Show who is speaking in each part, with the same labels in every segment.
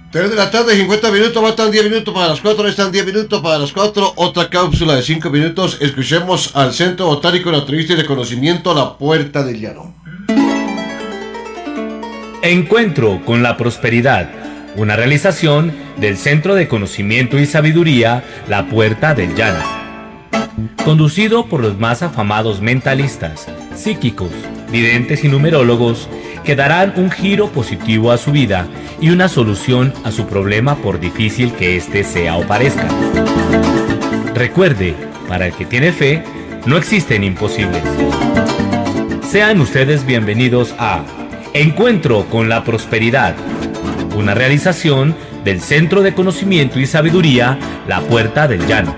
Speaker 1: 3 de la tarde, 50 minutos, faltan 10 minutos para las 4, están 10 minutos para las 4, otra cápsula de 5 minutos. Escuchemos al Centro Botánico Naturalista y de Conocimiento La Puerta del Llano.
Speaker 2: Encuentro con la prosperidad, una realización del Centro de Conocimiento y Sabiduría La Puerta del Llano. Conducido por los más afamados mentalistas, psíquicos, videntes y numerólogos que darán un giro positivo a su vida y una solución a su problema por difícil que éste sea o parezca. Recuerde, para el que tiene fe, no existen imposibles. Sean ustedes bienvenidos a Encuentro con la Prosperidad, una realización del Centro de Conocimiento y Sabiduría La Puerta del Llano.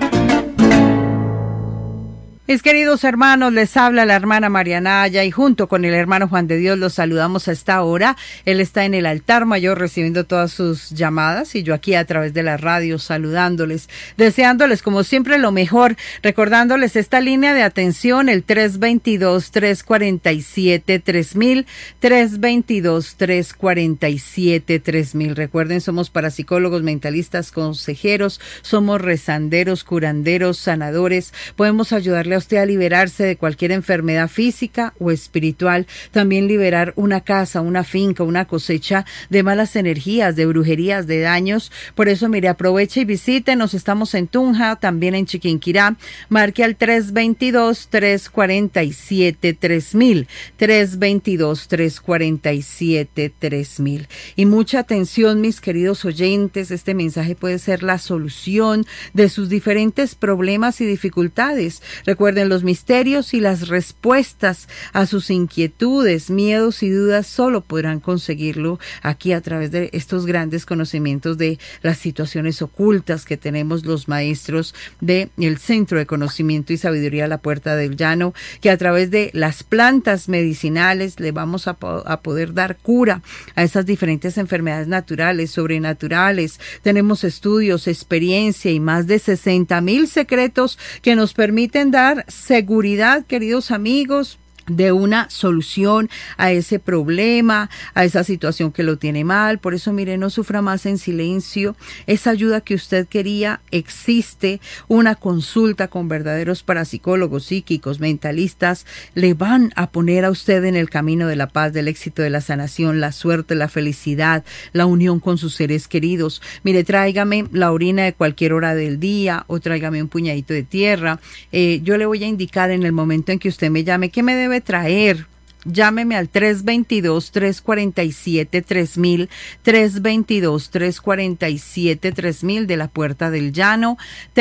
Speaker 3: Mis queridos hermanos, les habla la hermana Marianaya y junto con el hermano Juan de Dios los saludamos a esta hora. Él está en el altar mayor recibiendo todas sus llamadas y yo aquí a través de la radio saludándoles, deseándoles como siempre lo mejor, recordándoles esta línea de atención, el 322-347-3000, 322-347-3000. Recuerden, somos parapsicólogos, mentalistas, consejeros, somos rezanderos, curanderos, sanadores, podemos ayudarle a usted a liberarse de cualquier enfermedad física o espiritual, también liberar una casa, una finca, una cosecha de malas energías, de brujerías, de daños. Por eso, mire, aproveche y visítenos. Estamos en Tunja, también en Chiquinquirá. Marque al 322-347-3000, 322-347-3000. Y mucha atención, mis queridos oyentes, este mensaje puede ser la solución de sus diferentes problemas y dificultades. Recuerden, los misterios y las respuestas a sus inquietudes, miedos y dudas solo podrán conseguirlo aquí a través de estos grandes conocimientos de las situaciones ocultas que tenemos los maestros del Centro de Conocimiento y Sabiduría La Puerta del Llano, que a través de las plantas medicinales le vamos a poder dar cura a esas diferentes enfermedades naturales, sobrenaturales. Tenemos estudios, experiencia y más de 60,000 secretos que nos permiten dar seguridad, queridos amigos, de una solución a ese problema, a esa situación que lo tiene mal. Por eso, mire, no sufra más en silencio. Esa ayuda que usted quería existe. Una consulta con verdaderos parapsicólogos, psíquicos, mentalistas, le van a poner a usted en el camino de la paz, del éxito, de la sanación, la suerte, la felicidad, la unión con sus seres queridos. Mire, tráigame la orina de cualquier hora del día o tráigame un puñadito de tierra. Yo le voy a indicar en el momento en que usted me llame qué me debe traer. Llámeme al 322-347-3000, 322-347-3000 de La Puerta del Llano,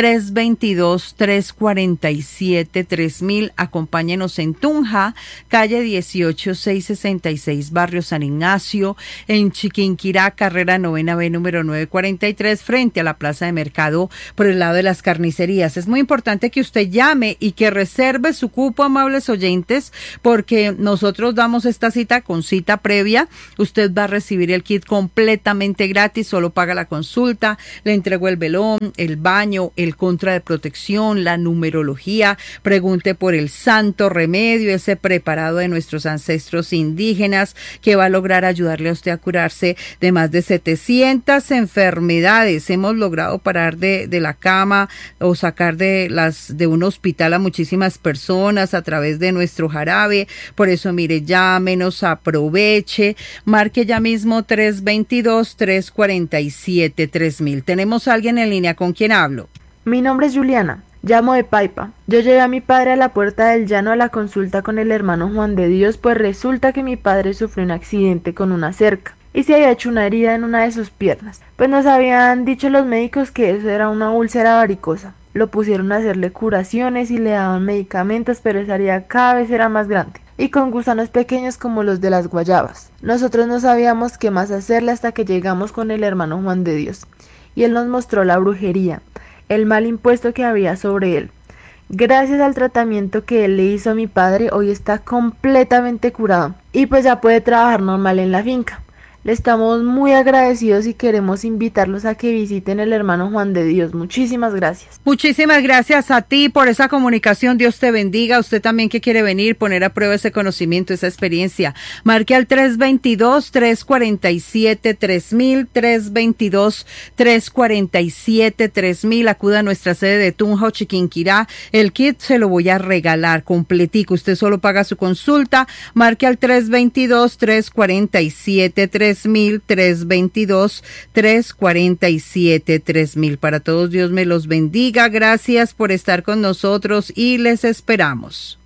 Speaker 3: 322-347-3000. Acompáñenos en Tunja, calle 18666, barrio San Ignacio, en Chiquinquirá, carrera 9B, número 943, frente a la plaza de mercado, por el lado de las carnicerías. Es muy importante que usted llame y que reserve su cupo, amables oyentes, porque nosotros damos esta cita con cita previa. Usted va a recibir el kit completamente gratis, solo paga la consulta. Le entrego el velón, el baño, el contra de protección, la numerología. Pregunte por el santo remedio, ese preparado de nuestros ancestros indígenas que va a lograr ayudarle a usted a curarse de más de 700 enfermedades. Hemos logrado parar de la cama o sacar de un hospital a muchísimas personas a través de nuestro jarabe. Por eso, mire, llámenos, aproveche, marque ya mismo 322-347-3000. ¿Tenemos a alguien en línea? ¿Con quién hablo?
Speaker 4: Mi nombre es Juliana, llamo de Paipa. Yo llevé a mi padre a La Puerta del Llano a la consulta con el hermano Juan de Dios, pues resulta que mi padre sufrió un accidente con una cerca y se había hecho una herida en una de sus piernas. Pues nos habían dicho los médicos que eso era una úlcera varicosa. Lo pusieron a hacerle curaciones y le daban medicamentos, pero esa herida cada vez era más grande y con gusanos pequeños como los de las guayabas. Nosotros no sabíamos qué más hacerle hasta que llegamos con el hermano Juan de Dios y él nos mostró la brujería, el mal impuesto que había sobre él. Gracias al tratamiento que él le hizo a mi padre, hoy está completamente curado y pues ya puede trabajar normal en la finca. Le estamos muy agradecidos y queremos invitarlos a que visiten el hermano Juan de Dios. Muchísimas gracias.
Speaker 3: Muchísimas gracias a ti por esa comunicación. Dios te bendiga. Usted también que quiere venir, poner a prueba ese conocimiento, esa experiencia. Marque al 322-347-3000, 322-347-3000. Acuda a nuestra sede de Tunja o Chiquinquirá. El kit se lo voy a regalar completico. Usted solo paga su consulta. Marque al 322-347-3000, 322-347-3000. Para todos, Dios me los bendiga. Gracias por estar con nosotros y les esperamos.